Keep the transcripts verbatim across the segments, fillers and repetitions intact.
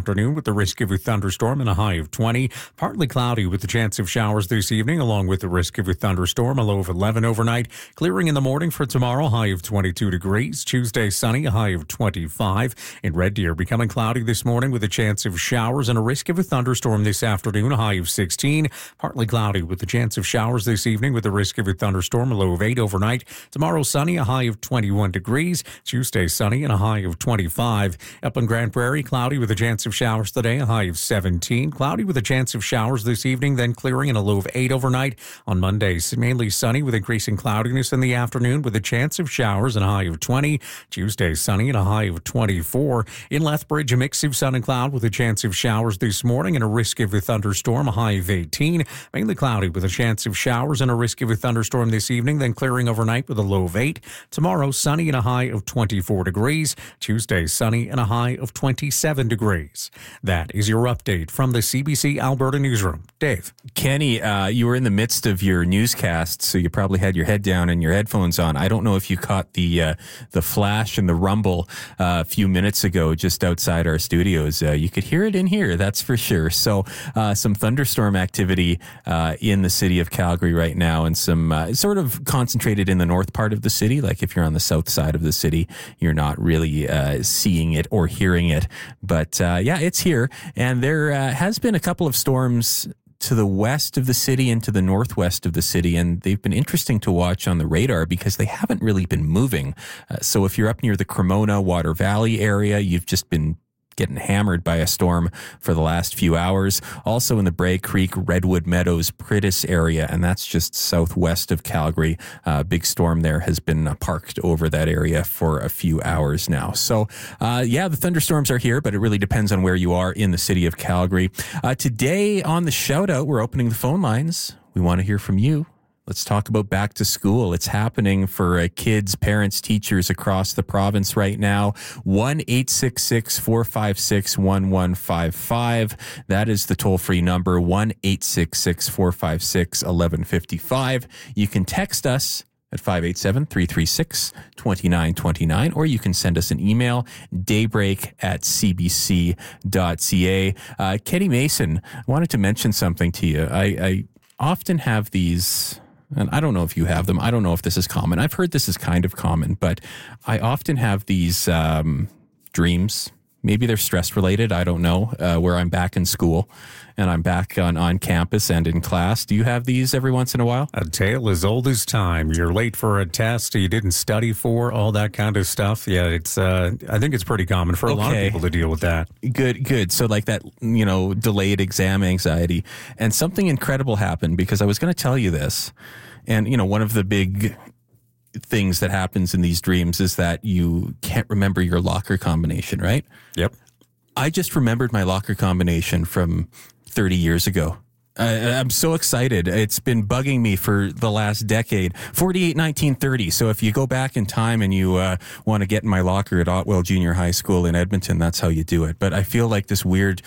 afternoon with the risk of a thunderstorm and a high of twenty. Partly cloudy with the chance of showers this evening, along with the risk of a thunderstorm, a low of eleven overnight. Clearing in the morning for tomorrow, high of twenty-two degrees. Tuesday, sunny, a high of twenty-five. In Red Deer, becoming cloudy this morning with a chance of showers and a risk of a thunderstorm this afternoon, a high of sixteen. Partly cloudy with the chance of showers this evening with the risk of a thunderstorm, a low of eight overnight. Tomorrow, sunny, a high of twenty-one degrees. Tuesday, sunny, and a high of twenty-five. Up in Grand Prairie, cloudy with a chance of showers today, a high of seventeen. Cloudy with a chance of showers this evening, then clearing and a low of eight overnight. On Monday, mainly sunny with increasing cloudiness in the afternoon with a chance of showers and a high of twenty. Tuesday, sunny and a high of twenty-four. In Lethbridge, a mix of sun and cloud with a chance of showers this morning and a risk of a thunderstorm, a high of eighteen. Mainly cloudy with a chance of showers and a risk of a thunderstorm this evening, then clearing overnight with a low of eight. Tomorrow, sunny and a high of twenty-four degrees. Tuesday, sunny and a high of twenty-seven degrees. That is your update from the C B C Alberta Newsroom. Dave. Kenny, uh, you were in the midst of your newscast, so you probably had your head down and your headphones on. I don't know if you caught the uh, the flash and the rumble uh, a few minutes ago just outside our studios. Uh, you could hear it in here, that's for sure. So uh, some thunderstorm activity uh, in the city of Calgary right now, and some uh, sort of concentrated in the north part of the city. Like if you're on the south side of the city, you're not really uh, seeing it or hearing it. But uh, yeah, it's here. And there uh, has been a couple of storms to the west of the city and to the northwest of the city, and they've been interesting to watch on the radar because they haven't really been moving. Uh, so if you're up near the Cremona, Water Valley area, you've just been getting hammered by a storm for the last few hours. Also in the Bray Creek, Redwood Meadows, Pritis area, and that's just southwest of Calgary. A uh, big storm there has been uh, parked over that area for a few hours now. So, uh, yeah, the thunderstorms are here, but it really depends on where you are in the city of Calgary. Uh, today on the shout out, we're opening the phone lines. We want to hear from you. Let's talk about back to school. It's happening for uh, kids, parents, teachers across the province right now. one eight six six, four five six, one one five five. That is the toll-free number, one eight six six, four five six, one one five five. You can text us at five eight seven, three three six, two nine two nine, or you can send us an email, daybreak at c b c dot c a. Uh, Kenny Mason, I wanted to mention something to you. I, I often have these... And I don't know if you have them. I don't know if this is common. I've heard this is kind of common, but I often have these um, dreams. Maybe they're stress related. I don't know, uh, where I'm back in school and I'm back on, on campus and in class. Do you have these every once in a while? A tale as old as time. You're late for a test you didn't study for, all that kind of stuff. Yeah, it's. Uh, I think it's pretty common for a okay. lot of people to deal with that. Good, good. So like that, you know, delayed exam anxiety. And something incredible happened because I was going to tell you this. And, you know, one of the big things that happens in these dreams is that you can't remember your locker combination, right? Yep. I just remembered my locker combination from thirty years ago. Uh, I'm so excited. It's been bugging me for the last decade. forty-eight nineteen thirty. So if you go back in time and you uh, want to get in my locker at Otwell Junior High School in Edmonton, that's how you do it. But I feel like this weird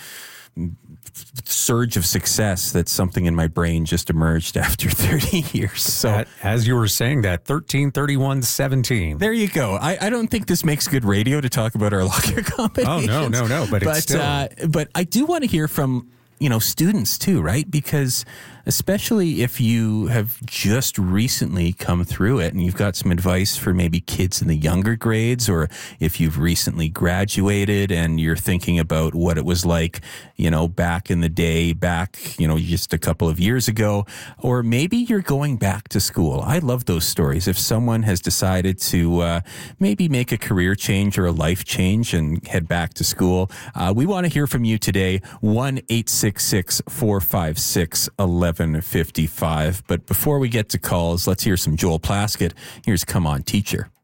surge of success that something in my brain just emerged after thirty years. So as you were saying that, thirteen thirty-one seventeen. There you go. I, I don't think this makes good radio to talk about our locker combinations. Oh, no, no, no. But, but it's still... Uh, but I do want to hear from, you know, students too, right? Because especially if you have just recently come through it and you've got some advice for maybe kids in the younger grades, or if you've recently graduated and you're thinking about what it was like, you know, back in the day, back, you know, just a couple of years ago, or maybe you're going back to school. I love those stories. If someone has decided to uh, maybe make a career change or a life change and head back to school, uh, we want to hear from you today. one eight six six, four five six, one one five five. But before we get to calls, let's hear some Joel Plaskett. Here's Come On Teacher.